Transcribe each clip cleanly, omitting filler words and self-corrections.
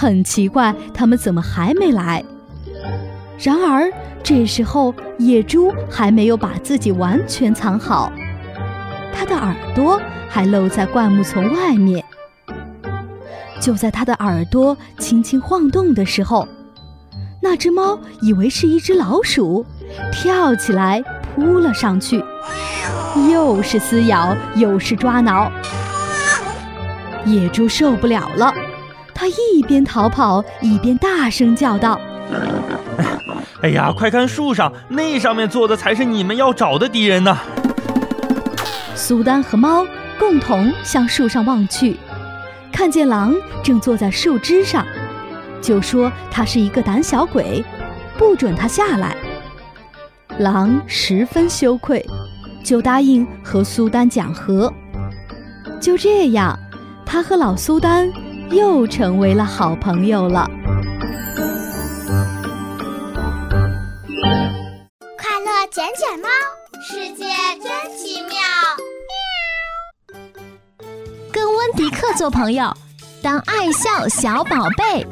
很奇怪他们怎么还没来。然而这时候野猪还没有把自己完全藏好，它的耳朵还露在灌木丛外面。就在它的耳朵轻轻晃动的时候，那只猫以为是一只老鼠，跳起来扑了上去，又是撕咬又是抓挠。野猪受不了了，它一边逃跑一边大声叫道： 哎呀，快看树上，那上面坐的才是你们要找的敌人呢！ 苏丹和猫共同向树上望去，看见狼正坐在树枝上，就说他是一个胆小鬼，不准他下来。狼十分羞愧，就答应和苏丹讲和。就这样，他和老苏丹又成为了好朋友了。 快乐捡捡猫，世界真奇妙。 跟温迪克做朋友，当爱笑小宝贝。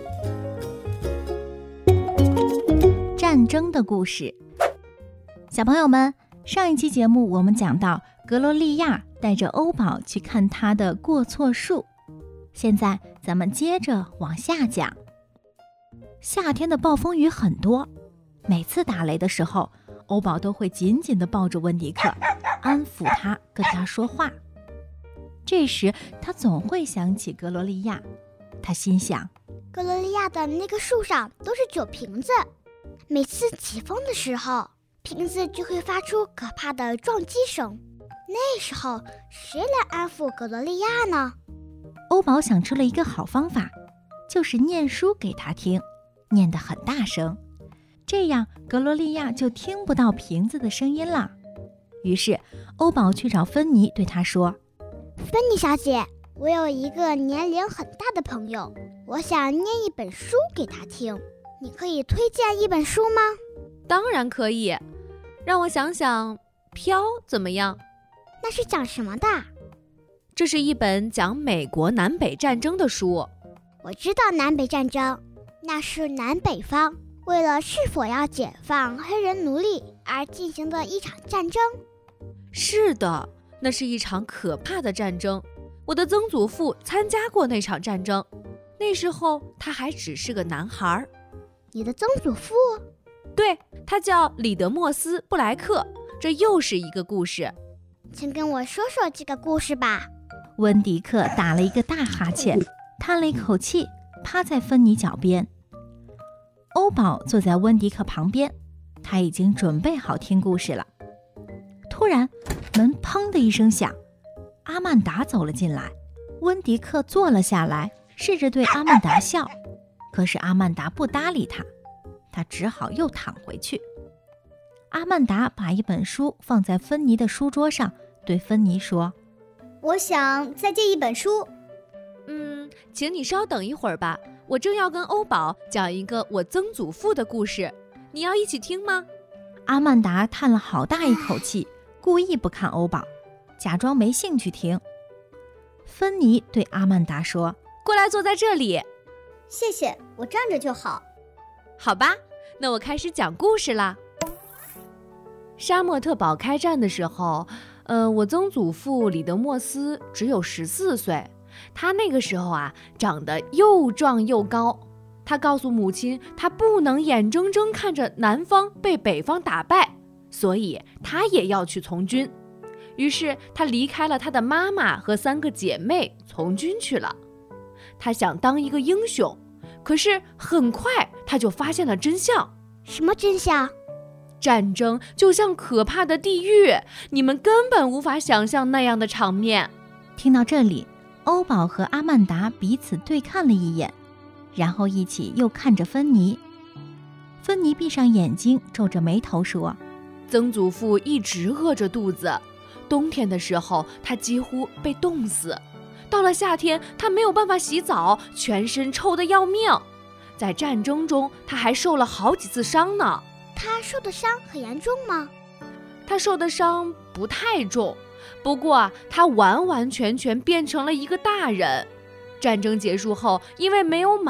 战争的故事。小朋友们，上一期节目我们讲到格罗利亚带着欧宝去看他的过错树，现在咱们接着往下讲。夏天的暴风雨很多，每次打雷的时候，欧宝都会紧紧地抱着温迪克，安抚他，跟他说话。这时他总会想起格罗利亚，他心想， 格罗利亚的那个树上都是酒瓶子，每次起风的时候，瓶子就会发出可怕的撞击声，那时候谁来安抚格罗利亚呢？ 欧宝想出了一个好方法，就是念书给他听，念得很大声，这样格罗利亚就听不到瓶子的声音了。于是欧宝去找芬妮，对她说， 芬妮小姐，我有一个年龄很大的朋友，我想念一本书给他听，你可以推荐一本书吗？ 当然可以，让我想想，飘怎么样？ 那是讲什么的？ 这是一本讲美国南北战争的书。 我知道南北战争，那是南北方为了是否要解放黑人奴隶而进行的一场战争。 是的，那是一场可怕的战争。我的曾祖父参加过那场战争，那时候他还只是个男孩。 你的曾祖父？ 对，他叫里德莫斯·布莱克。这又是一个故事， 请跟我说说这个故事吧。 温迪克打了一个大哈欠，叹了一口气，趴在芬妮脚边。欧宝坐在温迪克旁边，他已经准备好听故事了。突然门砰的一声响，阿曼达走了进来。温迪克坐了下来，试着对阿曼达笑，可是阿曼达不搭理他，他只好又躺回去。阿曼达把一本书放在芬妮的书桌上，对芬妮说， 我想再借一本书。 请你稍等一会儿吧，我正要跟欧宝讲一个我曾祖父的故事，你要一起听吗？ 阿曼达叹了好大一口气，故意不看欧宝，假装没兴趣听。芬妮对阿曼达说， 过来坐在这里。 谢谢，我站着就好。 好吧，那我开始讲故事啦。沙漠特堡开战的时候，我曾祖父里德莫斯只有14岁，他那个时候啊，长得又壮又高。他告诉母亲，他不能眼睁睁看着南方被北方打败，所以他也要去从军。于是他离开了他的妈妈和3个姐妹，从军去了。他想当一个英雄，可是很快他就发现了真相。 什么真相？ 战争就像可怕的地狱，你们根本无法想象那样的场面。 听到这里，欧宝和阿曼达彼此对看了一眼，然后一起又看着芬妮。芬妮闭上眼睛，皱着眉头说， 曾祖父一直饿着肚子，冬天的时候他几乎被冻死，到了夏天他没有办法洗澡，全身臭得要命。在战争中他还受了好几次伤呢。 他受的伤很严重吗？ 他受的伤不太重，不过他完完全全变成了一个大人。战争结束后，因为没有马